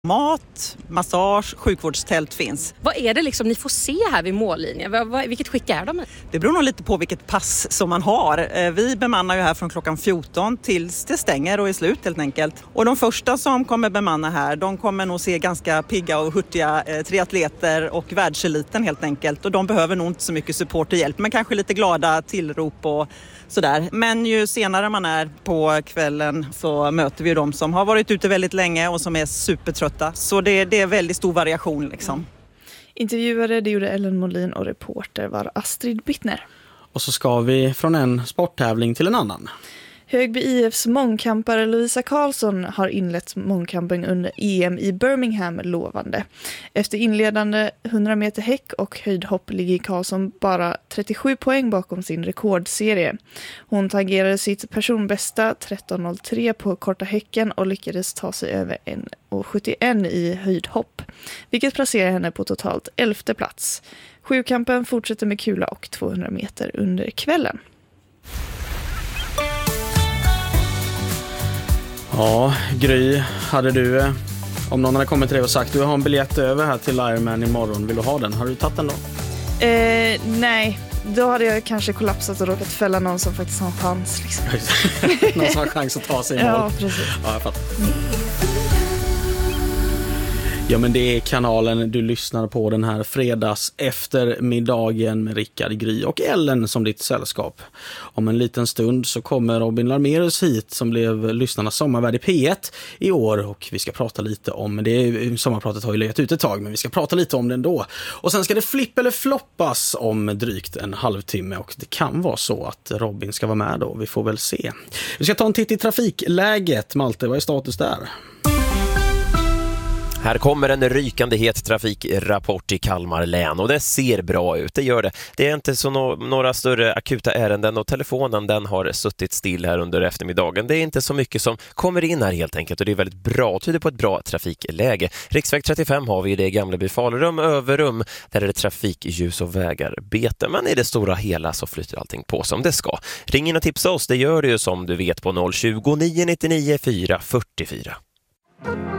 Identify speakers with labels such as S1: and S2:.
S1: Mat, massage, sjukvårdstält finns.
S2: Vad är det liksom ni får se här vid mållinjen? Vilket skick är de i?
S1: Det beror nog lite på vilket pass som man har. Vi bemannar ju här från klockan 14 tills det stänger och är slut helt enkelt. Och de första som kommer bemanna här, de kommer nog se ganska pigga och hurtiga triatleter och världseliten helt enkelt. Och de behöver nog inte så mycket support och hjälp, men kanske lite glada tillrop och sådär. Men ju senare man är på kvällen så möter vi de som har varit ute väldigt länge och som är supertrötta. Så det är väldigt stor variation liksom.
S3: Intervjuare det gjorde Ellen Molin och reporter var Astrid Bittner.
S4: Och så ska vi från en sporttävling till en annan.
S3: Högby IFs mångkampare Lovisa Karlsson har inlett mångkampen under EM i Birmingham lovande. Efter inledande 100 meter häck och höjdhopp ligger Karlsson bara 37 poäng bakom sin rekordserie. Hon tangerade sitt personbästa 13.03 på korta häcken och lyckades ta sig över 1.71 i höjdhopp, vilket placerar henne på totalt 11:e plats. Sjukampen fortsätter med kula och 200 meter under kvällen.
S4: Ja, Gry, hade du, om någon hade kommit till dig och sagt du har en biljett över här till Ironman imorgon, vill du ha den? Har du tagit den då?
S3: Nej, då hade jag kanske kollapsat och råkat fälla någon som faktiskt har en chans. Liksom.
S4: Någon som har chans att ta sig i mål.
S3: Ja, precis.
S4: Ja, jag fattar. Ja, men det är kanalen du lyssnar på den här fredags eftermiddagen med Rickard, Gry och Ellen som ditt sällskap. Om en liten stund så kommer Robin Larmerus hit som blev lyssnarnas sommarvärd i P1 i år och vi ska prata lite om det. Sommarpratet har ju legat ut ett tag men vi ska prata lite om det ändå. Och sen ska det flipp eller floppas om drygt en halvtimme och det kan vara så att Robin ska vara med då. Vi får väl se. Vi ska ta en titt i trafikläget. Malte, vad är status där?
S5: Här kommer en rykande het trafikrapport i Kalmar län och det ser bra ut, det gör det. Det är inte så några större akuta ärenden och telefonen den har suttit still här under eftermiddagen. Det är inte så mycket som kommer in här helt enkelt och det är väldigt bra, tyder på ett bra trafikläge. Riksväg 35 har vi i det Gamleby Falurum, Överum, där är det trafikljus och vägarbete. Men i det stora hela så flyter allting på som det ska. Ring in och tipsa oss, det gör du ju som du vet på 020 999 444.